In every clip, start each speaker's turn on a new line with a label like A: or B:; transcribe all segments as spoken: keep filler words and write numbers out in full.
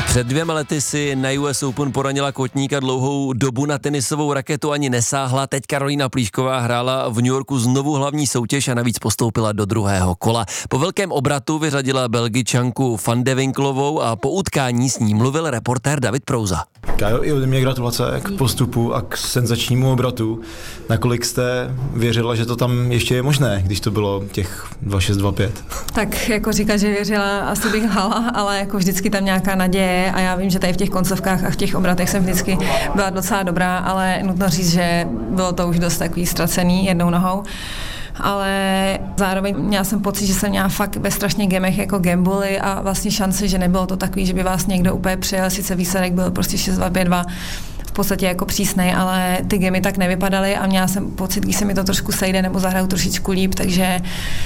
A: Před dvěma lety si na U S Open poranila kotníka, dlouhou dobu na tenisovou raketu ani nesáhla. Teď Karolína Plíšková hrála v New Yorku znovu hlavní soutěž a navíc postoupila do druhého kola. Po velkém obratu vyřadila Belgičanku Van de Winklovou a po utkání s ní mluvil reportér David Prouza.
B: Kájo, i ode mě gratulace k postupu a k senzačnímu obratu. Nakolik jste věřila, že to tam ještě je možné, když to bylo těch dva šest dva pět?
C: Tak jako říkat, že věřila, asi bych lhala, ale jako vždycky tam nějaká naděje a já vím, že tady v těch koncovkách a v těch obratech jsem vždycky byla docela dobrá, ale nutno říct, že bylo to už dost takový ztracený jednou nohou. Ale zároveň měla jsem pocit, že jsem měla fakt ve strašně gemech jako gambly a vlastně šance, že nebylo to takový, že by vás někdo úplně přijel, sice výsledek byl prostě šest dva pět dva, v podstatě jako přísnej, ale ty gemy tak nevypadaly a měla jsem pocit, když se mi to trošku sejde nebo zahraju trošičku líp, takže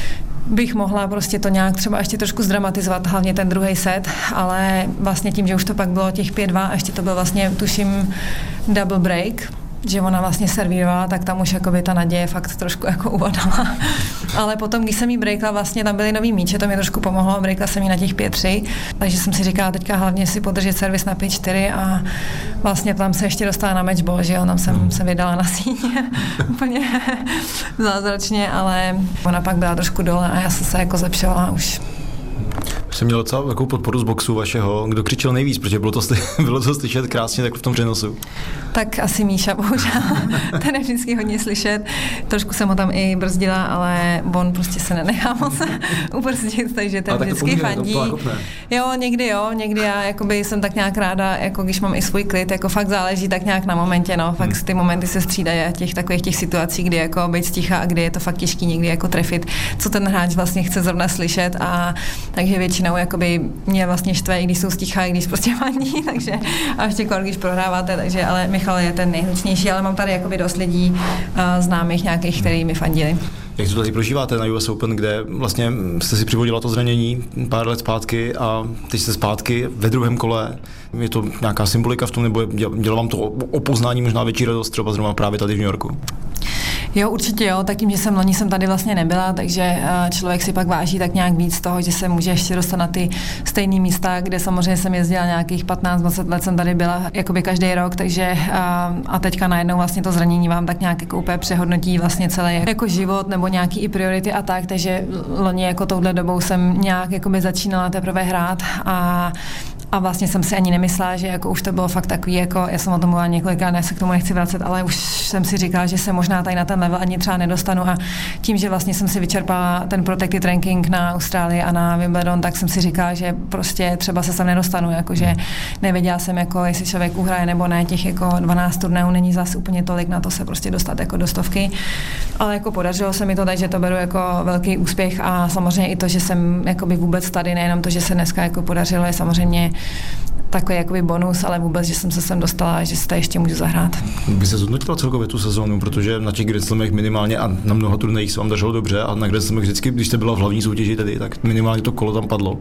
C: bych mohla prostě to nějak třeba ještě trošku zdramatizovat, hlavně ten druhý set, ale vlastně tím, že už to pak bylo těch pět dva a ještě to byl vlastně, tuším, double break, že ona vlastně servírovala, tak tam už jakoby ta naděje fakt trošku jako uvadala. Ale potom, když jsem jí breakla, vlastně tam byly nový míče, to mi trošku pomohlo, breakla jsem jí na těch pět tři, takže jsem si říkala teďka hlavně si podržet servis na pět čtyři a vlastně tam se ještě dostala na matchball, že jo, tam jsem se vydala na síně úplně zázračně, ale ona pak byla trošku dole a já jsem se jako zlepšovala už.
B: Jsem měl docela takovou podporu z boxu vašeho. Kdo křičel nejvíc, protože bylo to, sly- bylo to slyšet krásně tak v tom přenosu?
C: Tak asi Míša, bohužel. Ten je vždycky hodně slyšet. Trošku jsem ho tam i brzdila, ale on prostě se nenechá moc ubrzdit, takže ten vždycky fandí. Jo, někdy jo, někdy já jakoby jsem tak nějak ráda, jako když mám i svůj klid, jako fakt záleží tak nějak na momentě, no. Fakt hmm. ty momenty se střídají a těch takových těch situací, kdy jako být sticha a kdy je to fakt těžký někdy jako trefit, co ten hráč vlastně chce zrovna slyšet a takže většinou jakoby mě vlastně štve, i když jsou sticha, i když prostě fandí, takže a ještě kor, když prohráváte, takže ale Michal je ten nejhlučnější, ale mám tady jakoby dost lidí uh, známých nějakých, který mi fandili.
B: Jak to tady prožíváte na U S Open, kde vlastně jste si přivodila to zranění pár let zpátky a teď jste zpátky ve druhém kole? Je to nějaká symbolika v tom, nebo dělá vám to o poznání možná větší radost třeba zrovna právě tady v New Yorku?
C: Jo, určitě jo, tak tím, že jsem loni jsem tady vlastně nebyla, takže člověk si pak váží tak nějak víc toho, že se může ještě dostat na ty stejné místa, kde samozřejmě jsem jezdila nějakých patnáct dvacet let, jsem tady byla jakoby každý rok, takže a, a teďka najednou vlastně to zranění vám tak nějak jako úplně přehodnotí vlastně celý jako život nebo nějaký i priority a tak, takže loni jako touhle dobou jsem nějak jakoby začínala teprve hrát a A vlastně jsem si ani nemyslela, že jako už to bylo fakt takový, jako já jsem o tom mluvila několikrát, já se k tomu nechci vracet, ale už jsem si říkala, že se možná tady na ten level ani třeba nedostanu a tím, že vlastně jsem si vyčerpala ten protected ranking na Austrálii a na Wimbledon, tak jsem si říkala, že prostě třeba se sem nedostanu, jakože nevěděla jsem, jako jestli člověk uhraje nebo ne, těch jako dvanáct turnajů není zase úplně tolik na to se prostě dostat jako do stovky, ale jako podařilo se mi to, takže to beru jako velký úspěch a samozřejmě i to, že jsem jakoby vůbec tady, nejenom to, že se dneska jako podařilo, je samozřejmě takový jakoby bonus, ale vůbec, že jsem se sem dostala, že se tady ještě můžu zahrát.
B: By se zhodnotila celkově tu sezónu, protože na těch Grand Slamech minimálně a na mnoha turnajích se vám dařilo dobře a na Grand Slamech vždycky, když jste byla v hlavní soutěži tedy, tak minimálně to kolo tam padlo.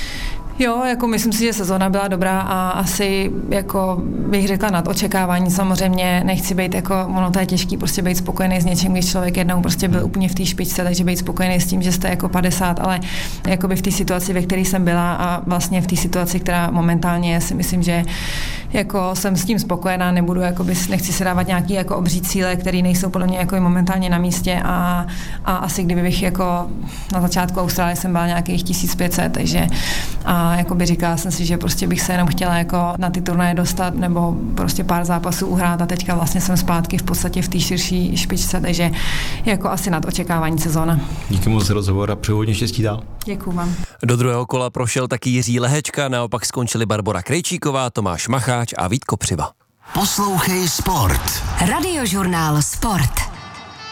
C: Jo, jako myslím si, že sezóna byla dobrá a asi jako bych řekla nad očekávání. Samozřejmě nechci být jako, ono to je těžký prostě být spokojený s něčím, když člověk jednou prostě byl úplně v té špičce, takže být spokojený s tím, že jste jako padesát, ale jakoby v té situaci, ve které jsem byla a vlastně v té situaci, která momentálně je, si myslím, že jako jsem s tím spokojená, nebudu jakoby, nechci si dávat nějaký jako obří cíle, které nejsou podle mě jako momentálně na místě a, a asi kdyby bych jako na začátku Austrálie jsem byla nějakých tisíc pět set, takže a jakoby říkala jsem si, že prostě bych se jenom chtěla jako na ty turnaje dostat nebo prostě pár zápasů uhrát a teďka vlastně jsem zpátky v podstatě v té širší špičce, takže jako asi nad očekávání sezóna.
B: Díky moc za rozhovor a přeju hodně štěstí dál.
C: Děkuju vám.
A: Do druhého kola prošel taky Jiří Lehečka, naopak skončili Barbora Krejčíková, Tomáš Macháč a Vít Kopřiva.
D: Poslouchej Sport.
E: Radiožurnál Sport.